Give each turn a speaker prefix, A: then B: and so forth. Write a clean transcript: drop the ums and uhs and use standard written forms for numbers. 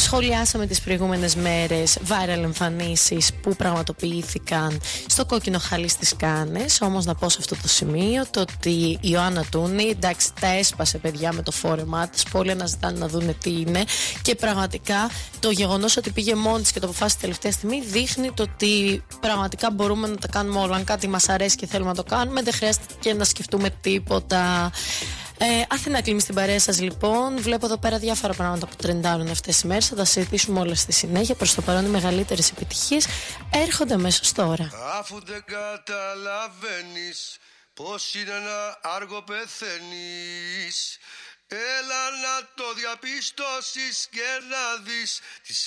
A: Σχολιάσαμε τις προηγούμενες μέρες viral εμφανίσεις που πραγματοποιήθηκαν στο κόκκινο χαλί στις Κάνες. Όμως να πω σε αυτό το σημείο το ότι η Ιωάννα Τούνη, εντάξει, τα έσπασε παιδιά με το φόρεμά της. Πολλοί αναζητάνε να δούνε τι είναι. Και πραγματικά το γεγονός ότι πήγε μόνη της και το αποφάσισε τελευταία στιγμή δείχνει το ότι πραγματικά μπορούμε να τα κάνουμε όλα. Αν κάτι μας αρέσει και θέλουμε να το κάνουμε, δεν χρειάζεται και να σκεφτούμε τίποτα. Αθηνά Κλίμη στην παρέα σας λοιπόν. Βλέπω εδώ πέρα διάφορα πράγματα που τρεντάρουν αυτές τις μέρες. Θα τα συζητήσουμε όλα στη συνέχεια. Προς το παρόν οι μεγαλύτερες επιτυχίες έρχονται αμέσως τώρα.
B: Αφού δεν καταλαβαίνεις πως είναι να άργο πεθαίνεις, έλα να το διαπιστώσεις και να δεις τις